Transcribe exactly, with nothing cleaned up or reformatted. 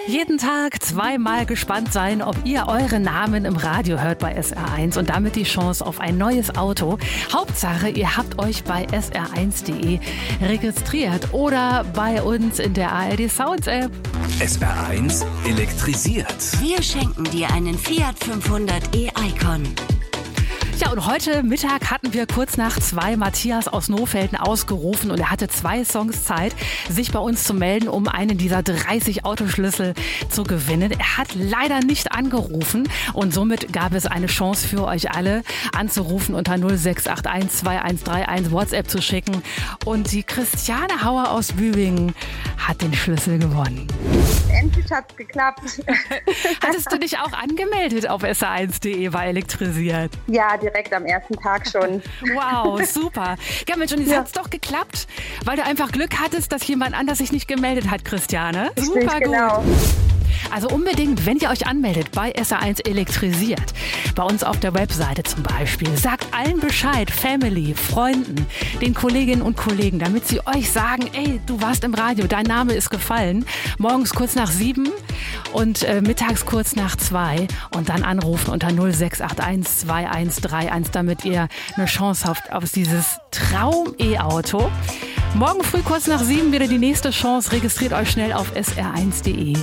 Jeden Tag zweimal gespannt sein, ob ihr eure Namen im Radio hört bei S R eins und damit die Chance auf ein neues Auto. Hauptsache, ihr habt euch bei S R eins punkt de registriert oder bei uns in der A R D Sounds App. S R eins elektrisiert. Wir schenken dir einen Fiat fünfhundert e-Icon. Ja, und heute Mittag hatten wir kurz nach zwei Matthias aus Nohfelden ausgerufen und er hatte zwei Songs Zeit, sich bei uns zu melden, um einen dieser dreißig Autoschlüssel zu gewinnen. Er hat leider nicht angerufen und somit gab es eine Chance für euch alle, anzurufen unter null sechs acht eins zwei eins drei eins WhatsApp zu schicken. Und die Christiane Hauer aus Bübingen hat den Schlüssel gewonnen. Endlich hat's geklappt. Hattest du dich auch angemeldet auf S R eins punkt de, war elektrisiert? Ja, direkt am ersten Tag schon. Wow, super. Ja, Mensch, und jetzt Ja. hat's doch geklappt, weil du einfach Glück hattest, dass jemand anders sich nicht gemeldet hat, Christiane. Richtig, Super gut. genau. Also unbedingt, wenn ihr euch anmeldet bei S R eins elektrisiert, bei uns auf der Webseite zum Beispiel, sagt allen Bescheid, Family, Freunden, den Kolleginnen und Kollegen, damit sie euch sagen, ey, du warst im Radio, dein Name ist gefallen. Morgens kurz nach sieben und äh, mittags kurz nach zwei und dann anrufen unter null sechs acht eins zwei eins drei eins, damit ihr eine Chance habt auf dieses Traum-E-Auto. Morgen früh kurz nach sieben wieder die nächste Chance. Registriert euch schnell auf S R eins punkt de.